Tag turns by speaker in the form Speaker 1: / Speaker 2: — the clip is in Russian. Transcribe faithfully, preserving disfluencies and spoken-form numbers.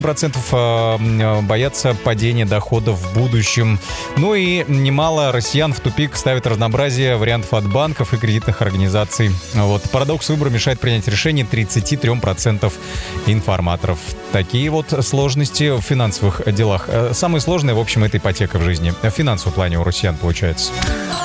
Speaker 1: процентов боятся падения доходов в будущем. Ну и немало россиян в тупик ставят разнообразие вариантов от банков и кредитных организаций. Вот. Парадокс выбора мешает принять решение тридцати трём процентам информаторов. Такие вот сложности в финансовых делах. Самое сложное, в общем, это ипотека в жизни. В финансовом плане у россиян получается.